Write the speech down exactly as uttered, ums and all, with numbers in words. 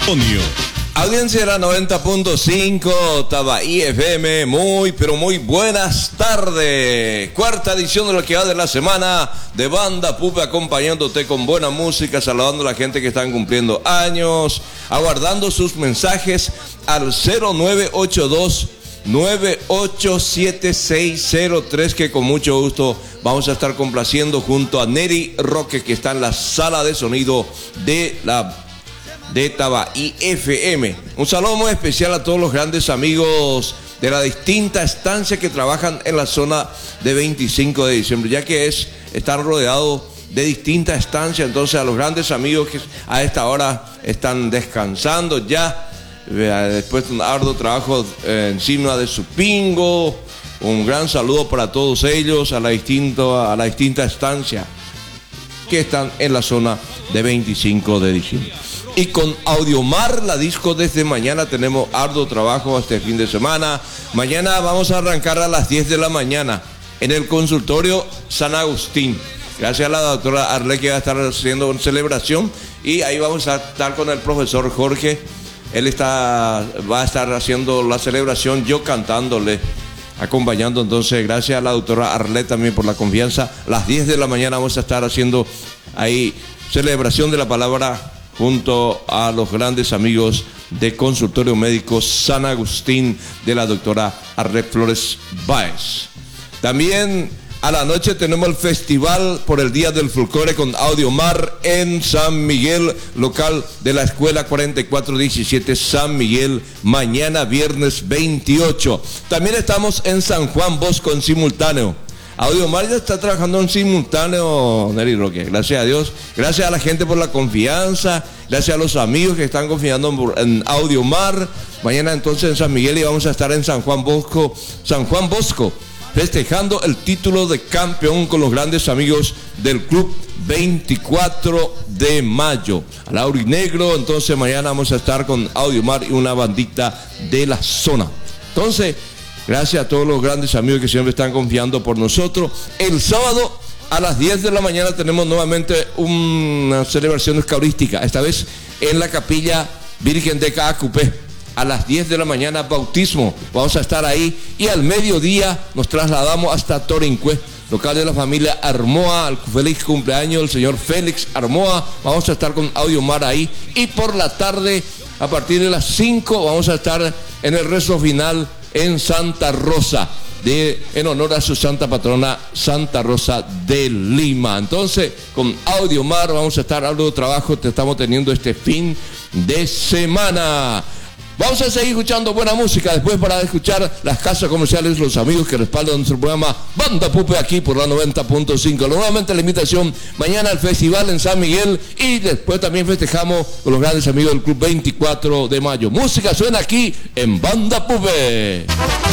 Audiencia de la noventa punto cinco, Tabaí F M, muy pero muy buenas tardes. Cuarta edición de lo que va de la semana de Banda Pupe, acompañándote con buena música, saludando a la gente que están cumpliendo años, aguardando sus mensajes al cero nueve ocho dos nueve ocho siete seis cero tres, que con mucho gusto vamos a estar complaciendo junto a Neri Roque, que está en la sala de sonido de la de Tabaí F M. Un saludo muy especial a todos los grandes amigos de la distinta estancia que trabajan en la zona de veinticinco de diciembre, ya que es están rodeados de distintas estancias. Entonces, a los grandes amigos que a esta hora están descansando ya, después de un arduo trabajo encima de su pingo, un gran saludo para todos ellos, a la distinta, a la distinta estancia que están en la zona de veinticinco de diciembre. Y con Audiomar, la disco, desde mañana tenemos arduo trabajo este fin de semana. Mañana vamos a arrancar a las diez de la mañana en el consultorio San Agustín. Gracias a la doctora Arle, que va a estar haciendo una celebración, y ahí vamos a estar con el profesor Jorge. Él está, va a estar haciendo la celebración, yo cantándole, acompañando. Entonces, gracias a la doctora Arle también por la confianza. A las diez de la mañana vamos a estar haciendo ahí celebración de la palabra junto a los grandes amigos de Consultorio Médico San Agustín de la doctora Arle Flores Báez. También a la noche tenemos el festival por el Día del Folclore con Audiomar en San Miguel, local de la Escuela cuarenta y cuatro diecisiete San Miguel, mañana viernes veintiocho. También estamos en San Juan Bosco en simultáneo. Audiomar ya está trabajando en simultáneo, Neri Roque, gracias a Dios, gracias a la gente por la confianza, gracias a los amigos que están confiando en Audiomar. Mañana entonces en San Miguel, y vamos a estar en San Juan Bosco, San Juan Bosco, festejando el título de campeón con los grandes amigos del Club veinticuatro de mayo. Al Aurinegro, entonces mañana vamos a estar con Audiomar y una bandita de la zona. Entonces, gracias a todos los grandes amigos que siempre están confiando por nosotros. El sábado a las diez de la mañana tenemos nuevamente una celebración eucarística, esta vez en la Capilla Virgen de Caacupé. A las diez de la mañana, bautismo. Vamos a estar ahí, y al mediodía nos trasladamos hasta Torincue, local de la familia Armoa. Al feliz cumpleaños el señor Félix Armoa. Vamos a estar con Audiomar ahí, y por la tarde, a partir de las cinco, vamos a estar en el rezo final en Santa Rosa, de, en honor a su santa patrona Santa Rosa de Lima. Entonces, con Audiomar vamos a estar algo de trabajo que estamos teniendo este fin de semana. Vamos a seguir escuchando buena música después, para escuchar las casas comerciales, los amigos que respaldan nuestro programa Banda Pupe aquí por la noventa punto cinco. Nuevamente la invitación, mañana al festival en San Miguel, y después también festejamos con los grandes amigos del Club veinticuatro de mayo. Música suena aquí en Banda Pupe.